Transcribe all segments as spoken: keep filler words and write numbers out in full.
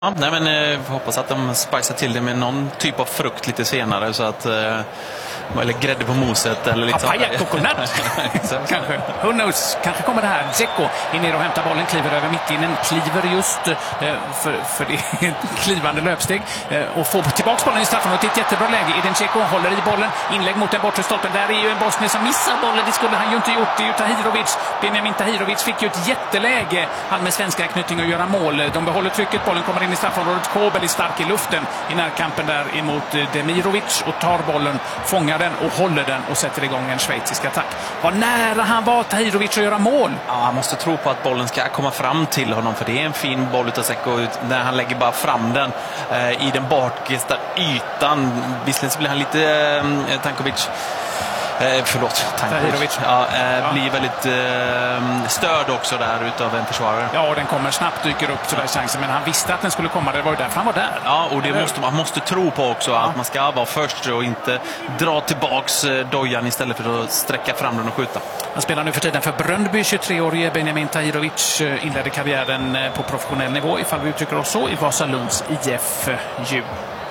Ja, nej men eh, hoppas att de spicar till det med någon typ av frukt lite senare så att eh, eller grädde på moset eller lite papaya coconut kanske. Who knows? Kanske kommer det här. Dzeko in ner och hämtar bollen, kliver över mittlinjen, kliver just eh, för, för det är ett klivande löpsteg eh, och får tillbaka bollen i straffområdet. Det är ett jättebra läge. Edin Dzeko håller i bollen, inlägg mot den bortre stolpen. Där är ju en bosnier som missar bollen. Det skulle han ju inte gjort. Det är ju Tahirovic. Benjamin Tahirovic fick ju ett jätteläge. Han med svenska anknytning att göra mål. De behåller trycket. Bollen kommer in i straffområdet. Kobel är stark i luften i närkampen där emot Demirovic och tar bollen, fångar den och håller den och sätter igång en schweizisk attack. Vad nära han var, Tahirovic, att göra mål. Ja, han måste tro på att bollen ska komma fram till honom, för det är en fin boll utav Dzeko när han lägger bara fram den eh, i den bakersta ytan. Visserligen så blir han lite eh, Tankovic Eh, förlåt, Tahirovic ja, eh, ja. blir väldigt eh, störd också där utav en försvarare. Ja, och den kommer snabbt, dyker upp sådär chansen, men han visste att den skulle komma, det var ju därför han var där. Ja, och det måste, man måste tro på också, ja. Att man ska vara först och inte dra tillbaks dojan istället för att sträcka fram den och skjuta. Han spelar nu för tiden för Bröndby, tjugotre-årige Benjamin Tahirovic inledde karriären på professionell nivå, ifall vi uttrycker oss så, i Vasalunds I F ju.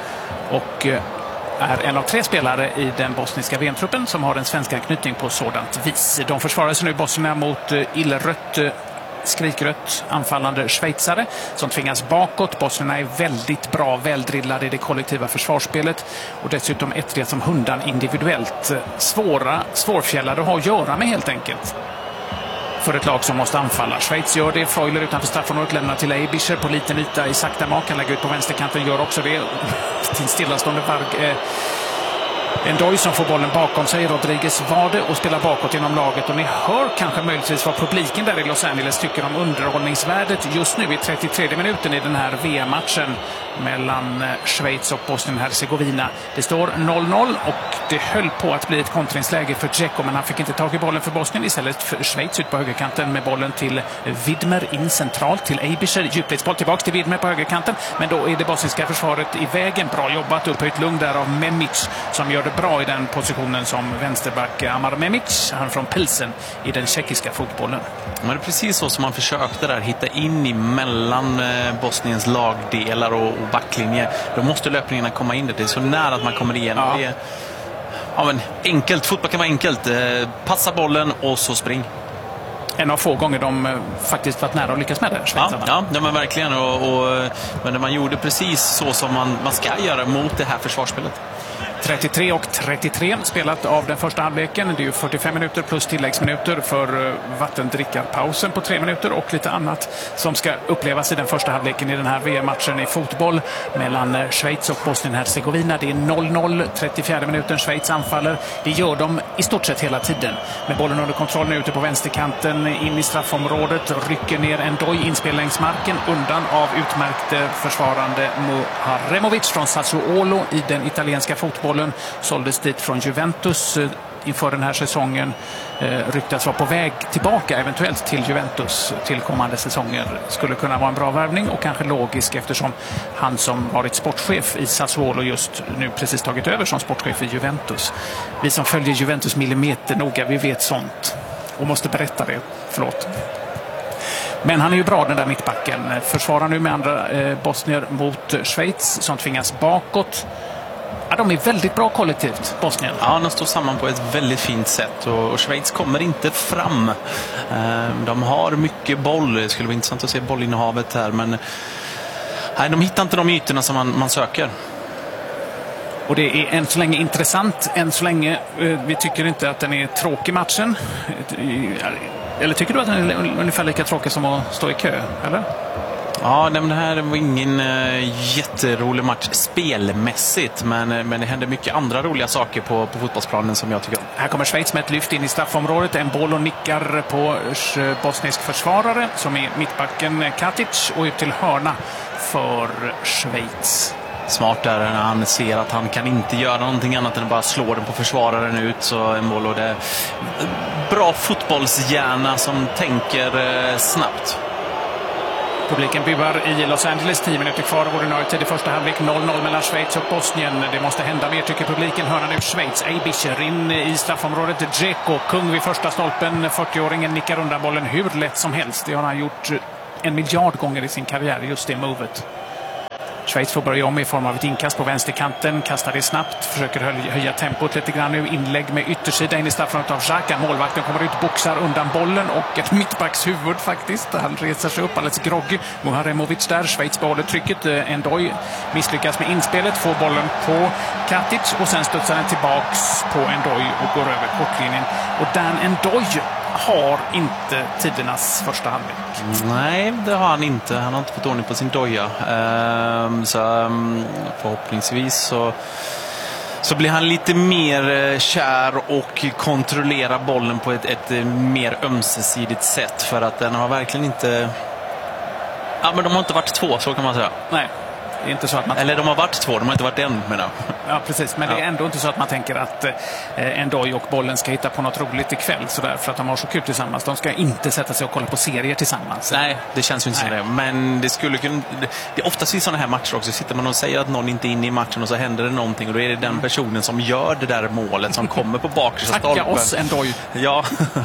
Och är en av tre spelare i den bosniska V M-truppen som har en svenska anknytning på sådant vis. De försvarar sig nu Bosnien mot illrött, skrikrött anfallande schweizare som tvingas bakåt. Bosnierna är väldigt bra, väldrillade i det kollektiva försvarsspelet och dessutom ettriga som hundan individuellt. Svåra, svårfjällade att ha att göra med helt enkelt. För ett lag som måste anfalla. Schweiz gör det. Freuler utanför straffområdet lämnar till Eibischer på liten yta i sakta mak. Han lägger ut på vänsterkanten, gör också det. Till stillastående varg. Eh, en Doj som får bollen bakom sig. Rodriguez var det och spelar bakåt genom laget. Och ni hör kanske möjligtvis vad publiken där i Los Angeles tycker om underhållningsvärdet just nu i trettiotredje minuten i den här V M-matchen mellan Schweiz och Bosnien-Hercegovina. Det står noll noll och det höll på att bli ett kontringsläge för Dzeko, men han fick inte tag i bollen för Bosnien. Istället för Schweiz ut på högerkanten med bollen till Widmer in centralt till Eibischer. Djupledsboll tillbaka till Widmer på högerkanten, men då är det bosniska försvaret i vägen. Bra jobbat, upphöjt lugn där av Memic som gör det bra i den positionen som vänsterback. Amar Memic, han från Pilsen i den tjeckiska fotbollen. Men det är precis så som man försökte där hitta in i mellan Bosniens lagdelar och backlinje. Då måste löpningarna komma in. Det är så nära att man kommer igenom. Ja. Det är, ja, men enkelt. Fotboll kan vara enkelt. Passa bollen och så spring. En av få gånger de faktiskt varit nära att lyckas med det. Ja, ja, ja, men verkligen. Och, och, men man gjorde precis så som man, man ska göra mot det här försvarsspelet. trettiotre och trettiotre spelat av den första halvleken. Det är ju fyrtiofem minuter plus tilläggsminuter för vattendrickarpausen på tre minuter och lite annat som ska upplevas i den första halvleken i den här V M-matchen i fotboll mellan Schweiz och Bosnien-Hercegovina. Det är noll noll, trettiofjärde minuten. Schweiz anfaller. Det gör de i stort sett hela tiden. Med bollen under kontroll nu ute på vänsterkanten in i straffområdet. Rycker ner en Doj inspel längs marken undan av utmärkte försvarande Muharemovic från Sassuolo i den italienska fotbollen. Såldes dit från Juventus inför den här säsongen. Eh, ryktas vara på väg tillbaka eventuellt till Juventus till kommande säsonger. Skulle kunna vara en bra värvning och kanske logisk eftersom han som varit sportchef i Sassuolo just nu precis tagit över som sportchef i Juventus. Vi som följer Juventus millimeter noga, vi vet sånt och måste berätta det. Förlåt. Men han är ju bra, den där mittbacken. Försvarar nu med andra eh, bosnier mot Schweiz som tvingas bakåt. Ja, de är väldigt bra kollektivt, Bosnien. Ja, de står samman på ett väldigt fint sätt och, och Schweiz kommer inte fram. Ehm, de har mycket boll. Det skulle vara intressant att se bollinnehavet här, men nej, de hittar inte de ytorna som man, man söker. Och det är än så länge intressant. Än så länge, eh, vi tycker inte att den är tråkig matchen. Eller tycker du att den är ungefär lika tråkig som att stå i kö, eller? Ja, nej, men det här var ingen uh, jätterolig match spelmässigt, men, men det hände mycket andra roliga saker på, på fotbollsplanen som jag tycker om. Här kommer Schweiz med ett lyft in i straffområdet. En boll och nickar på bosnisk försvarare som är mittbacken Katic och ut till hörna för Schweiz. Smart där när han ser att han kan inte göra någonting annat än att bara slå den på försvararen ut. Så en boll och det bra fotbollshjärna som tänker uh, snabbt. Publiken buar i Los Angeles. tio minuter kvar av ordinarie tid i första halvlek. noll noll mellan Schweiz och Bosnien. Det måste hända mer, tycker publiken. Hörna nu Schweiz. Eibischer in i straffområdet. Dzeko, kung vid första stolpen. fyrtioåringen nickar undan bollen hur lätt som helst. Det har han gjort en miljard gånger i sin karriär, just det movet. Schweiz får börja om i form av ett inkast på vänsterkanten, kastar det snabbt, försöker höja tempot lite grann nu, inlägg med yttersida in i straffområdet av Xhaka. Målvakten kommer ut, boxar undan bollen och ett mittbackshuvud faktiskt. Han reser sig upp alldeles groggy. Muharemovic där, Schweiz behåller trycket. Endoi misslyckas med inspelet, får bollen på Katic och sen studsar den tillbaks på Endoi och går över kortlinjen. Och Dan Endoi har inte tidernas första halvlek. Nej, det har han inte. Han har inte fått ordning på sin doja. Um, så um, förhoppningsvis så, så blir han lite mer kär och kontrollerar bollen på ett, ett mer ömsesidigt sätt. För att den har verkligen inte... Ja, men de har inte varit två, så kan man säga. Nej. Det är inte så att man... Eller de har varit två, de har inte varit en, menar jag. Ja, precis. Men ja. Det är ändå inte så att man tänker att eh, Endoi och bollen ska hitta på något roligt ikväll sådär, för att de har så kul tillsammans. De ska inte sätta sig och kolla på serier tillsammans. Nej, det känns ju inte som det. Men det skulle kunna... Det är oftast i sådana här matcher också. Sitter man och säger att någon inte är inne i matchen och så händer det någonting. Och då är det den personen som gör det där målet som kommer på baksida stolpen. Tacka oss, Endoi. Ja.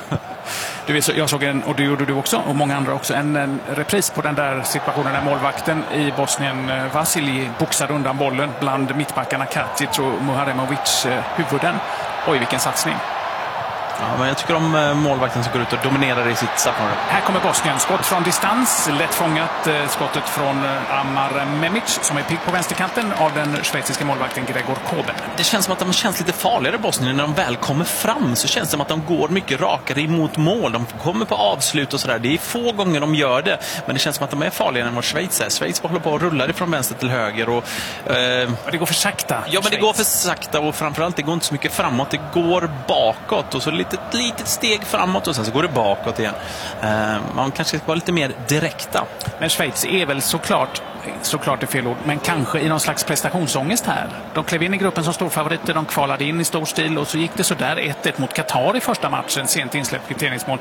Du vet, jag såg en, och det gjorde du också, och många andra också, en, en repris på den där situationen när målvakten i Bosnien, Vasilij, boxade undan bollen bland mittbackarna Katic och Muharemovic huvuden. Oj, vilken satsning. Ja, men jag tycker om målvakten som går ut och dominerar i sitt satsområde. Här kommer Bosnien. Skott från distans. Lätt fångat. Skottet från Amar Memic som är pigg på vänsterkanten av den schweiziska målvakten Gregor Kobel. Det känns som att de känns lite farligare i Bosnien. När de väl kommer fram så känns det som att de går mycket rakare emot mål. De kommer på avslut och sådär. Det är få gånger de gör det. Men det känns som att de är farligare än vad Schweiz är. Schweiz håller på och rullar ifrån vänster till höger. Och, eh... och det går för sakta. Ja, men det går för sakta och framförallt det går inte så mycket framåt. Det går bakåt och så lite ett litet steg framåt och sen så går det bakåt igen. Uh, man kanske ska vara lite mer direkta. Men Schweiz är väl såklart, såklart är fel ord, men kanske i någon slags prestationsångest här. De klev in i gruppen som storfavoriter, de kvalade in i stor stil och så gick det så där ett ett mot Qatar i första matchen, sent insläppt kvitteringsmål.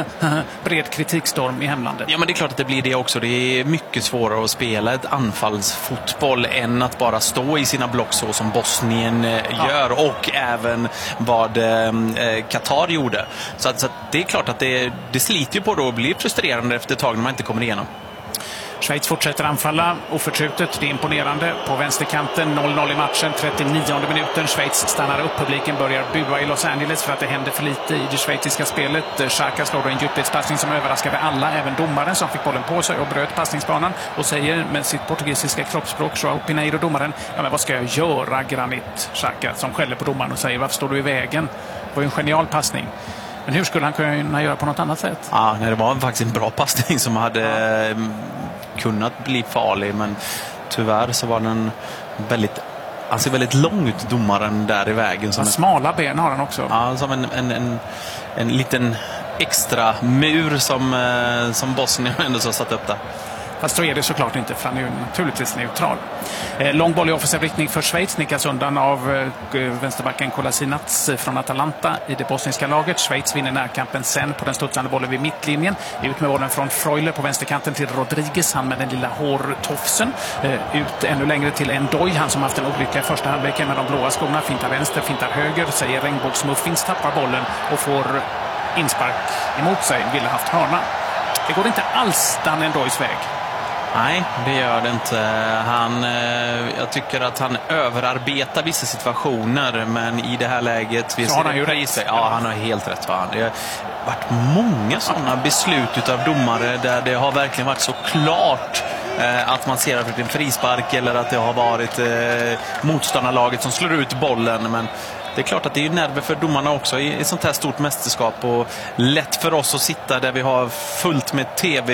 Bred kritikstorm i hemlandet. Ja, men det är klart att det blir det också. Det är mycket svårare att spela ett anfallsfotboll än att bara stå i sina block så som Bosnien ja. gör och även vad eh, Qatar gjorde. Så, att, så att det är klart att det, det sliter ju på det och blir frustrerande efter ett tag när man inte kommer igenom. Schweiz fortsätter anfalla oförtrutet, det är imponerande. På vänsterkanten noll noll i matchen, trettionionde minuten. Schweiz stannar upp, publiken börjar bua i Los Angeles för att det händer för lite i det schweiziska spelet. Xhaka slår då en djupledspassning som överraskade alla, även domaren som fick bollen på sig och bröt passningsbanan och säger med sitt portugisiska kroppsspråk, João Pinheiro, domaren, ja men vad ska jag göra, Granit Xhaka, som skäller på domaren och säger, varför står du i vägen? Det var ju en genial passning. Men hur skulle han kunna göra på något annat sätt? Ja, nej, det var faktiskt en bra passning som hade ja. kunnat bli farlig, men tyvärr så var den väldigt, alltså väldigt lång ut, domaren där i vägen. Som en, smala ben har han också. Ja, som en, en, en, en liten extra mur som, som Bosnien ändå så satt upp där. Fast så är det såklart inte, för han är ju naturligtvis neutral. Eh, lång boll i offensiv riktning för Schweiz, nickas undan av eh, vänsterbacken Kolasinac från Atalanta i det bosniska laget. Schweiz vinner närkampen sen på den studsande bollen vid mittlinjen. Ut med bollen från Freuler på vänsterkanten till Rodriguez, han med den lilla hårtofsen. Eh, ut ännu längre till Endoi, han som haft en olycka i första halvleken med de blåa skorna. Fintar vänster, fintar höger, säger regnbågsmuffins, tappar bollen och får inspark emot sig. Ville haft hörna. Det går inte alls Dan Endois väg. Nej, det gör det inte. Han, jag tycker att han överarbetar vissa situationer, men i det här läget... Så har han ju rätt. Ja, han har helt rätt. Va? Det har varit många sådana beslut av domare där det har verkligen varit så klart eh, att man ser att det är en frispark eller att det har varit eh, motståndarlaget som slår ut bollen, men det är klart att det är nerver för domarna också i ett sånt här stort mästerskap, och lätt för oss att sitta där vi har fullt med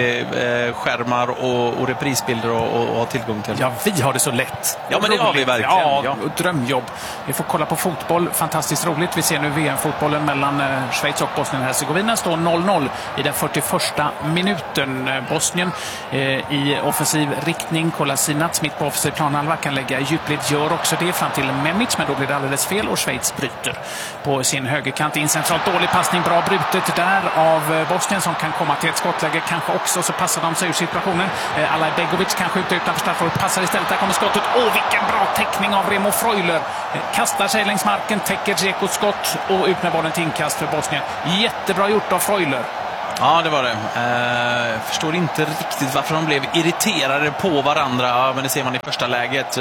tv-skärmar och, och reprisbilder och, och, och ha tillgång till. Ja, vi har det så lätt. Ja, men det har vi verkligen. Ja, ja. Drömjobb. Vi får kolla på fotboll. Fantastiskt roligt. Vi ser nu V M-fotbollen mellan Schweiz och Bosnien-Hercegovina. Står noll noll i den fyrtioförsta minuten. Bosnien eh, i offensiv riktning. Kolasinac mitt på offensiv planhalva kan lägga djupled, gör också det fram till Memic, men då blir det alldeles fel och Schweiz bryter på sin högerkant in centralt. Dålig passning, bra brutet där av Bosnien som kan komma till ett skottläge kanske också, så passar de sig ur situationen. eh, Alaj Begovic kan skjuta utanför straffområdet, passar istället, där kommer skottet. Åh, vilken bra täckning av Remo Freuler. eh, kastar sig längs marken, täcker Dzekos skott och ut med bollen till inkast för Bosnien. Jättebra gjort av Freuler. Ja, det var det. Jag förstår inte riktigt varför de blev irriterade på varandra. Ja, men det ser man i första läget.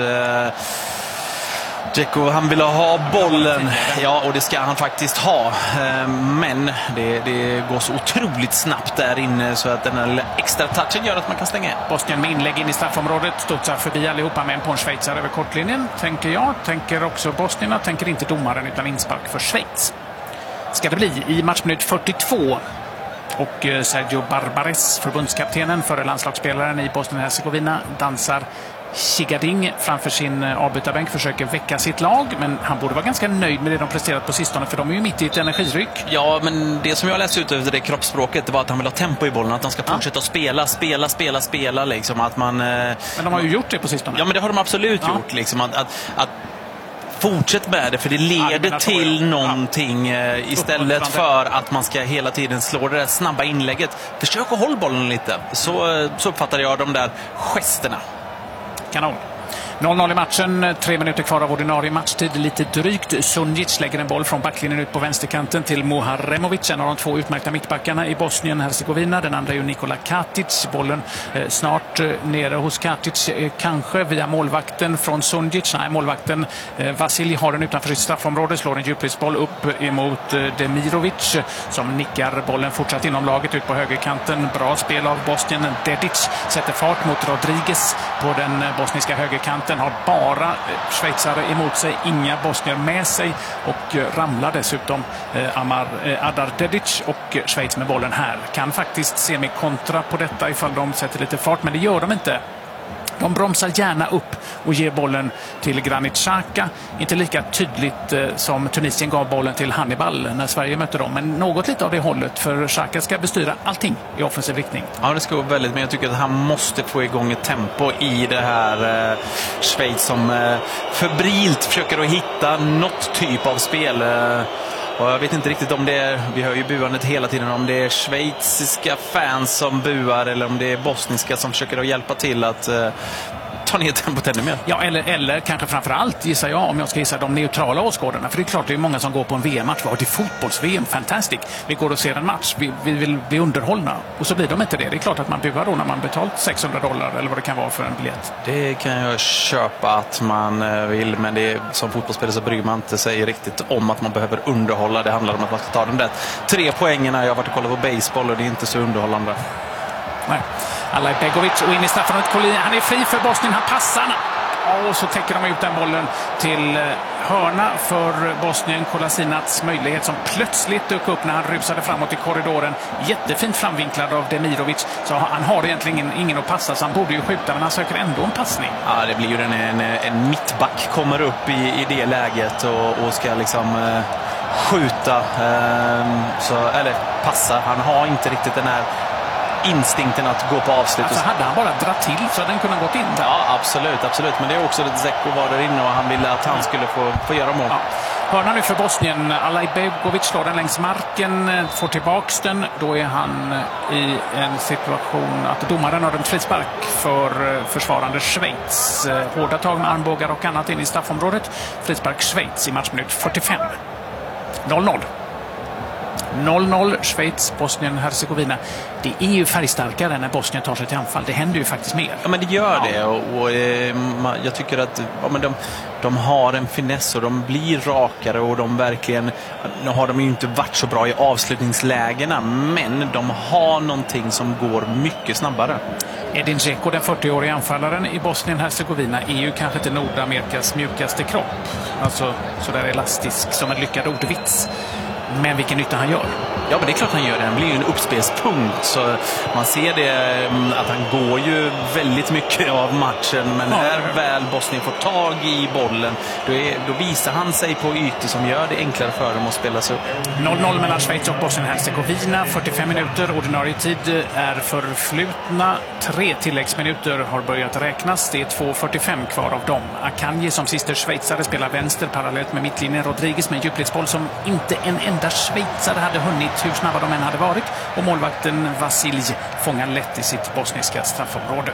Dzeko, han vill ha bollen. Ja, och det ska han faktiskt ha. Men det, det går så otroligt snabbt där inne så att den här extra touchen gör att man kan stänga. Bosnien med inlägg in i straffområdet. Studsar förbi allihopa med en på en schweizare över kortlinjen. Tänker jag. Tänker också Bosnierna. Tänker inte domaren utan inspark för Schweiz. Ska det bli i matchminut fyrtiotvå. Och Sergio Barbares, förbundskaptenen före landslagsspelaren i Bosnien-Hercegovina, dansar Chigading framför sin avbytarbänk, försöker väcka sitt lag, men han borde vara ganska nöjd med det de presterat på sistone, för de är ju mitt i ett energiryck. Ja, men det som jag läste ut över det kroppsspråket, det var att han vill ha tempo i bollen, att de ska fortsätta att spela, spela, spela, spela liksom, att man... Men de har ju gjort det på sistone. Ja, men det har de absolut ja. gjort liksom, att, att, att fortsätt med det, för det leder ja, till jag. någonting ja. istället för att man ska hela tiden slå det där snabba inlägget. Försök att hålla bollen lite, så, så uppfattar jag de där gesterna. Kanon. noll noll i matchen, tre minuter kvar av ordinarie matchtid, lite drygt. Sunjic lägger en boll från backlinjen ut på vänsterkanten till Muharemovic, en av de två utmärkta mittbackarna i Bosnien-Hercegovina. Den andra är ju Nikola Katic. Bollen eh, snart eh, nere hos Katic, eh, kanske via målvakten från Sunjic. Nej, målvakten eh, Vasilj har den utanför sitt straffområde, slår en djupledsboll upp emot eh, Demirovic som nickar bollen fortsatt inom laget ut på högerkanten. Bra spel av Bosnien. Dedic sätter fart mot Rodriguez på den eh, bosniska högerkanten. Den har bara schweizare emot sig, inga bosnier med sig, och ramlar dessutom eh, Amar eh, Adar Dedic, och Schweiz med bollen här kan faktiskt se med kontra på detta ifall de sätter lite fart, men det gör de inte. De bromsar gärna upp och ger bollen till Granit Xhaka. Inte lika tydligt eh, som Tunisien gav bollen till Hannibal när Sverige mötte dem. Men något lite av det hållet, för Xhaka ska bestyra allting i offensiv riktning. Ja, det ska gå väldigt, men jag tycker att han måste få igång ett tempo i det här eh, Schweiz som eh, febrilt försöker att hitta något typ av spel. Eh, Och jag vet inte riktigt om det är, vi hör ju buandet hela tiden, om det är schweiziska fans som buar eller om det är bosniska som försöker att hjälpa till att uh, ta ner tempot ännu mer. Ja, eller, eller kanske framförallt, gissar jag, om jag ska gissa, de neutrala åskådarna. För det är klart, det är många som går på en V M-match. Vad är fotbolls-V M? Fantastic. Vi går och ser en match. Vi, vi vill bli underhållna. Och så blir de inte det. Det är klart att man buar då när man betalt sexhundra dollar eller vad det kan vara för en biljett. Det kan jag köpa att man vill, men det är, som fotbollsspelare så bryr man inte sig riktigt om att man behöver underhålla. Det handlar om att man ska ta den där tre poängerna. Jag har varit och kollat på baseball och det är inte så underhållande. Nej. Alaj Begovic och in i straffområdet. Han är fri för Bosnien, han passar. Och så täcker de ut den bollen till hörna för Bosnien. Kolasinats möjlighet som plötsligt dök upp när han rusade framåt i korridoren. Jättefint framvinklad av Demirovic. Så han har egentligen ingen, ingen att passa, så han borde ju skjuta, men han söker ändå en passning. Ja, det blir ju en, en, en mittback kommer upp i, i det läget och, och ska liksom eh, skjuta. Eh, så, eller passa. Han har inte riktigt den här instinkten att gå på avslut. Alltså hade han bara dratt till så hade den kunnat gått in där. Ja, absolut, absolut. Men det är också att Dzeko var där inne och han ville att han skulle få, få göra mål. Ja. Hörna nu för Bosnien. Alaj Begovic slår den längs marken, får tillbaks den. Då är han i en situation att domaren har en frispark för försvarande Schweiz. Hårda tag med armbågar och annat in i straffområdet. Frispark Schweiz i matchminut fyrtiofem. noll noll. noll noll Schweiz, Bosnien, Hercegovina. Det är ju färgstarkare när Bosnien tar sig till anfall. Det händer ju faktiskt mer. Ja, men det gör ja. det. Och, och eh, jag tycker att ja, men de, de har en finess och de blir rakare och de verkligen, nu har de ju inte varit så bra i avslutningslägena, men de har någonting som går mycket snabbare. Edin Dzeko, den fyrtioåriga anfallaren i Bosnien-Hercegovina, är ju kanske inte Nordamerikas mjukaste kropp. Alltså sådär elastisk som en lyckad ordvits. Men vilken nytta han gör. Ja, men det är klart han gör det. Han blir ju en uppspelspunkt. Så man ser det att han går ju väldigt mycket av matchen. Men när väl Bosnien får tag i bollen, då, är, då visar han sig på ytor som gör det enklare för dem att spela sig upp. noll noll mellan Schweiz och Bosnien-Hercegovina. fyrtiofem minuter. Ordinarie tid är förflutna. Tre tilläggsminuter har börjat räknas. Det är två fyrtiofem kvar av dem. Akanji som sista schweizare spelar vänster parallellt med mittlinjen. Rodriguez med en djupledsboll som inte en enda schweizare hade hunnit, hur snabba de än hade varit, och målvakten Vasilj fångar lätt i sitt bosniska straffområde.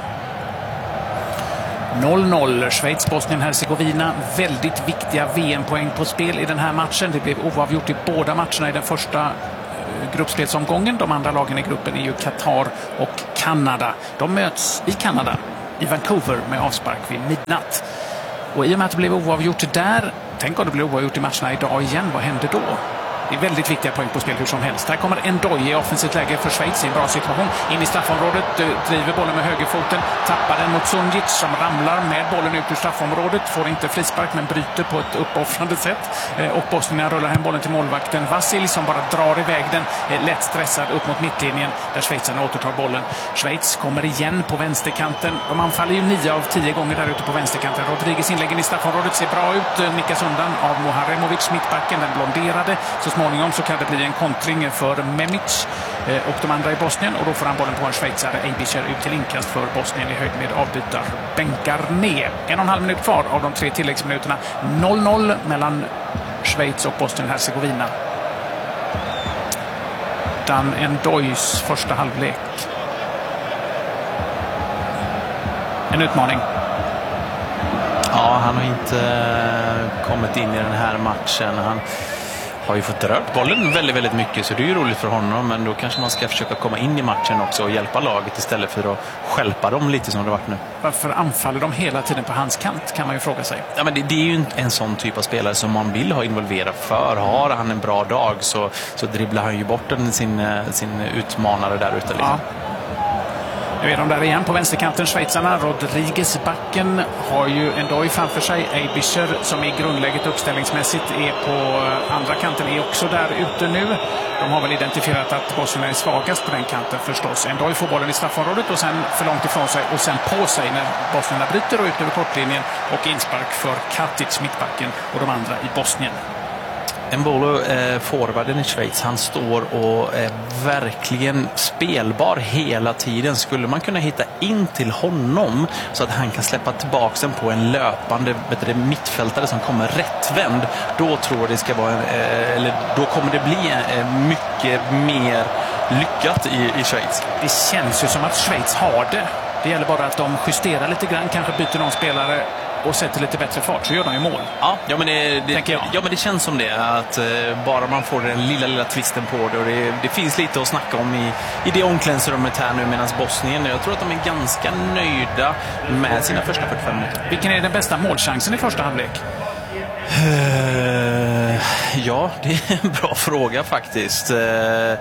noll noll Schweiz, Bosnien, Hercegovina. Väldigt viktiga V M-poäng på spel i den här matchen. Det blev oavgjort i båda matcherna i den första gruppspelsomgången. De andra lagen i gruppen är ju Qatar och Kanada. De möts i Kanada, i Vancouver, med avspark vid midnatt. Och i och med att det blev oavgjort där, tänk om det blev oavgjort i matcherna idag igen, vad händer då? Det är väldigt viktiga poäng på spel hur som helst. Här kommer Ndoye i offensivt läge för Schweiz i en bra situation. In i straffområdet, driver bollen med högerfoten, tappar den mot Sunjic som ramlar med bollen ut ur straffområdet. Får inte frispark men bryter på ett uppoffrande sätt. Och bosnierna rullar hem bollen till målvakten Vasil som bara drar iväg den, lätt stressad upp mot mittlinjen där schweizarna återtar bollen. Schweiz kommer igen på vänsterkanten. De anfaller ju nio av tio gånger där ute på vänsterkanten. Rodriguez inläggen i straffområdet ser bra ut. Nickas undan av Moharemovic, mittbacken, den blonderade. Så småningom så kan det bli en kontring för Memic och de andra i Bosnien, och då får han bollen på en schweizare. Eibicher ut till inkast för Bosnien i höjd med avbytar bänkar ner. En och en halv minut kvar av de tre tilläggsminuterna. noll noll mellan Schweiz och Bosnien-Hercegovina. Dan Ndoyes första halvlek. En utmaning. Ja, han har inte kommit in i den här matchen. Han har ju fått rört bollen väldigt, väldigt mycket, så det är ju roligt för honom, men då kanske man ska försöka komma in i matchen också och hjälpa laget istället för att stjälpa dem lite som det varit nu. Varför anfaller de hela tiden på hans kant, kan man ju fråga sig. Ja, men det, det är ju en, en sån typ av spelare som man vill ha involverad, för har han en bra dag så, så dribblar han ju bort den, sin, sin utmanare där ute liksom. Ja. Nu är de där igen på vänsterkanten, schweizarna. Rodriguez, backen, har ju Ndoye framför sig. Eibicher, som i grundläget uppställningsmässigt är på andra kanten, är också där ute nu. De har väl identifierat att Bosnien är svagast på den kanten förstås. Ndoye får bollen i straffområdet och sen för långt ifrån sig och sen på sig när Bosnierna bryter och ut över kortlinjen, och inspark för Katic, mittbacken, och de andra i Bosnien. Embolo, eh, forwarden i Schweiz, han står och är verkligen spelbar hela tiden. Skulle man kunna hitta in till honom så att han kan släppa tillbaka den på en löpande bättre mittfältare som kommer rättvänd, då tror jag det ska vara, eh, eller då kommer det bli eh, mycket mer lyckat i, i Schweiz. Det känns ju som att Schweiz har det. Det gäller bara att de justerar lite grann, kanske byter någon spelare och sätter lite bättre fart, så gör de ju mål. Ja, ja, men, det, det, ja men det känns som det, att eh, bara man får den lilla, lilla twisten på det, och det, det finns lite att snacka om i, i det omklädningsrummet här nu, medan Bosnien, jag tror att de är ganska nöjda med sina första fyrtiofem minuter. Vilken är den bästa målchansen i första halvlek? Uh, ja, det är en bra fråga faktiskt. Uh,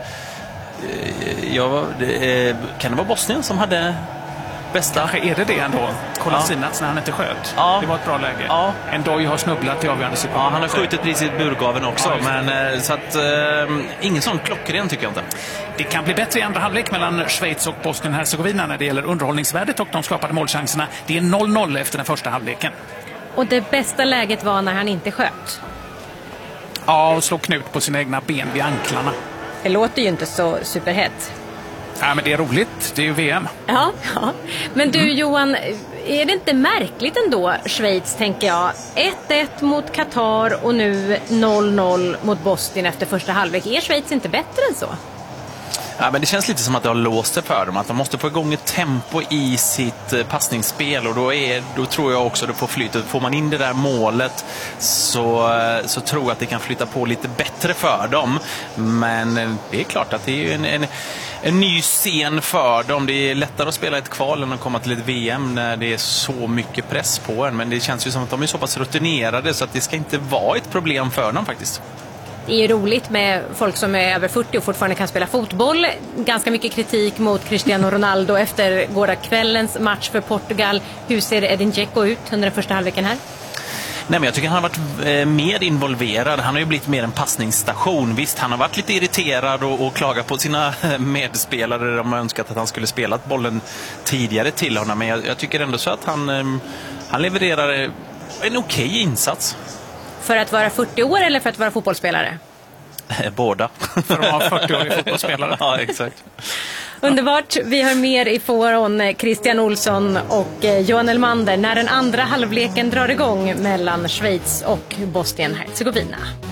ja, det, kan det vara Bosnien som hade bästa? Kanske är det det ändå. Kolasinac, ja, när han inte sköt. Ja. Det var ett bra läge. Ja. Ndoye har snubblat i avgörande situationer. Ja, han har skjutit precis i burgaven också. Ja, men så att eh, ingen sån klockren tycker jag inte. Det kan bli bättre i andra halvlek mellan Schweiz och Bosnien-Hercegovina när det gäller underhållningsvärdet och de skapade målchanserna. Det är noll noll efter den första halvleken. Och det bästa läget var när han inte sköt. Ja, och slå knut på sina egna ben vid anklarna. Det låter ju inte så superhett. Ja, men det är roligt. Det är ju V M. Ja, ja. Men du Johan, är det inte märkligt ändå, Schweiz, tänker jag? ett ett mot Qatar och nu noll noll mot Bosnien efter första halvlek. Är Schweiz inte bättre än så? Ja, men det känns lite som att det har låst sig för dem. Att de måste få igång ett tempo i sitt passningsspel, och då, är, då tror jag också det får flyta. Får man in det där målet så, så tror jag att det kan flytta på lite bättre för dem. Men det är klart att det är en, en, en ny scen för dem. Det är lättare att spela ett kval än att komma till ett V M när det är så mycket press på en. Men det känns ju som att de är så pass rutinerade så att det ska inte vara ett problem för dem faktiskt. Det är ju roligt med folk som är över fyrtio och fortfarande kan spela fotboll. Ganska mycket kritik mot Cristiano Ronaldo efter gårdagskvällens match för Portugal. Hur ser Edin Dzeko ut under den första halvleken här? Nej, men jag tycker han har varit eh, mer involverad. Han har ju blivit mer en passningsstation. Visst, han har varit lite irriterad och, och klagat på sina medspelare. De har önskat att han skulle spelat bollen tidigare till honom. Men jag, jag tycker ändå så att han, eh, han levererar en okej insats. För att vara fyrtio år eller för att vara fotbollsspelare? Båda. För att vara fyrtio-årig fotbollsspelare. Ja, exakt. Underbart. Vi har mer ifrån Christian Olsson och Johan Elmander när den andra halvleken drar igång mellan Schweiz och Bosnien-Hercegovina.